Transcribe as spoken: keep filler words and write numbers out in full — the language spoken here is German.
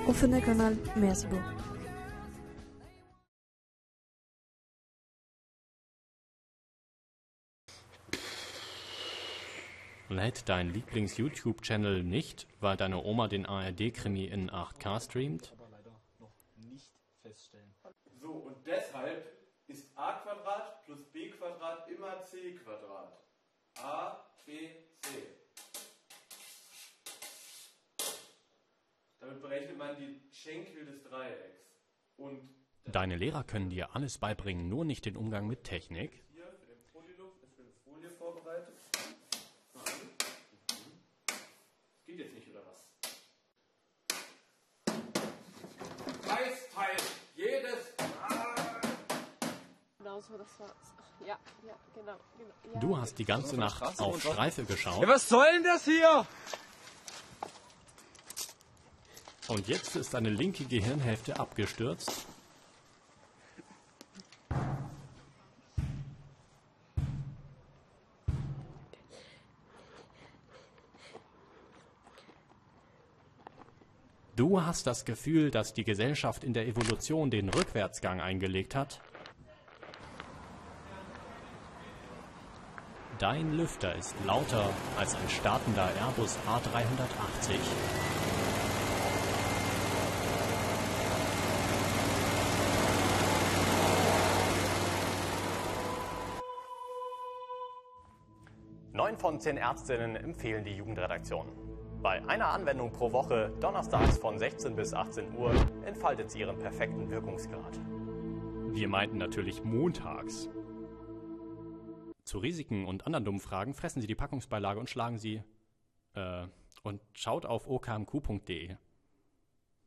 Offener kanal, merci beaucoup. Lädt dein Lieblings-YouTube-Channel nicht, weil deine Oma den A R D-Krimi in acht K streamt? Aber leider noch nicht feststellen. So, und deshalb ist a Quadrat plus b Quadrat immer c Quadrat. A, B, C. Damit berechnet man die Schenkel des Dreiecks. Und Deine Lehrer können dir alles beibringen, nur nicht den Umgang mit Technik? hier für den Polylux ist für eine Folie vorbereitet. Mal an. Das geht jetzt nicht, oder was? Kreisteil. Jedes Genau so, das war. Ja, ja, genau. genau ja. Du hast die ganze Nacht auf Streife geschaut Ja, was soll denn das hier? und jetzt ist deine linke Gehirnhälfte abgestürzt. Du hast das Gefühl, dass die Gesellschaft in der Evolution den Rückwärtsgang eingelegt hat. Dein Lüfter ist lauter als ein startender Airbus A dreihundertachtzig. Neun von zehn Ärztinnen empfehlen die Jugendredaktion. Bei einer Anwendung pro Woche, donnerstags von sechzehn bis achtzehn Uhr, entfaltet sie ihren perfekten Wirkungsgrad. Wir meinten natürlich montags. Zu Risiken und anderen dummen Fragen fressen Sie die Packungsbeilage und schlagen Sie... Äh, und schaut auf o k m q punkt d e.